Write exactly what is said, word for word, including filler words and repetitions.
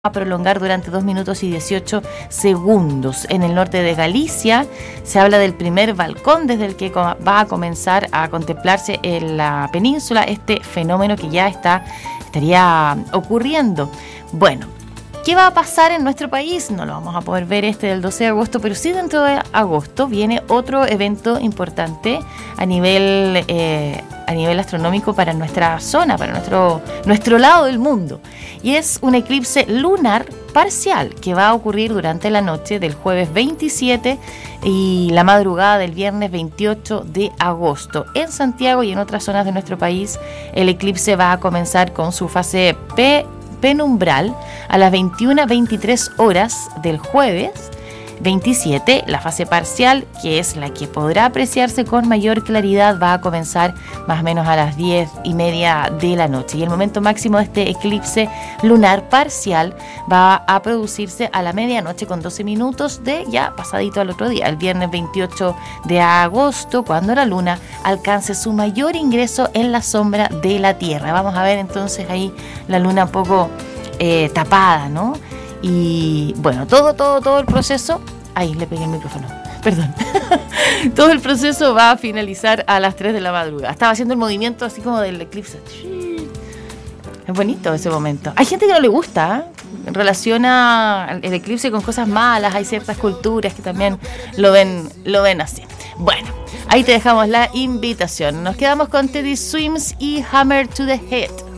a prolongar durante dos minutos y dieciocho segundos. En el norte de Galicia se habla del primer balcón desde el que va a comenzar a contemplarse en la península este fenómeno que ya está estaría ocurriendo. Bueno, ¿qué va a pasar en nuestro país? No lo vamos a poder ver este del doce de agosto, pero sí dentro de agosto viene otro evento importante a nivel eh, a nivel astronómico para nuestra zona, para nuestro, nuestro lado del mundo. Y es un eclipse lunar parcial que va a ocurrir durante la noche del jueves veintisiete y la madrugada del viernes veintiocho de agosto. En Santiago y en otras zonas de nuestro país, el eclipse va a comenzar con su fase P penumbral a las veintiuna veintitrés horas del jueves veintisiete. La fase parcial, que es la que podrá apreciarse con mayor claridad, va a comenzar más o menos a las diez y media de la noche. Y el momento máximo de este eclipse lunar parcial va a producirse a la medianoche con doce minutos de ya pasadito al otro día, el viernes veintiocho de agosto, cuando la luna alcance su mayor ingreso en la sombra de la Tierra. Vamos a ver entonces ahí la luna un poco eh, tapada, ¿no? Y bueno, todo, todo, todo el proceso... Ahí le pegué el micrófono, perdón. Todo el proceso va a finalizar a las tres de la madrugada. Estaba haciendo el movimiento así como del eclipse. Es bonito ese momento. Hay gente que no le gusta, ¿eh? Relaciona el eclipse con cosas malas. Hay ciertas culturas que también lo ven, lo ven así. Bueno, ahí te dejamos la invitación. Nos quedamos con Teddy Swims y Hammer to the Head.